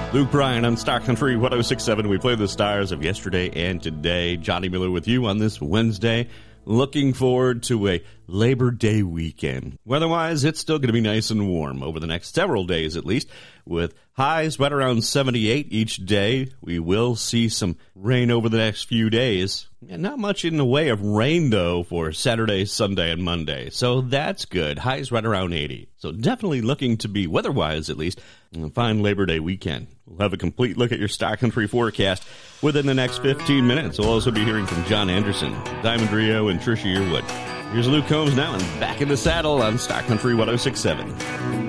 Luke Bryan on Star Country 106.7. We play the stars of yesterday and today. Johnny Miller with you on this Wednesday. Looking forward to a Labor Day weekend. Weather-wise, it's still going to be nice and warm over the next several days at least, with highs right around 78 each day. We will see some rain over the next few days. And not much in the way of rain, though, for Saturday, Sunday, and Monday. So that's good. Highs right around 80. So definitely looking to be, weather-wise at least, a fine Labor Day weekend. We'll have a complete look at your Star Country forecast within the next 15 minutes. We'll also be hearing from John Anderson, Diamond Rio, and Trisha Yearwood. Here's Luke Combs now and back in the saddle on Star Country 106.7.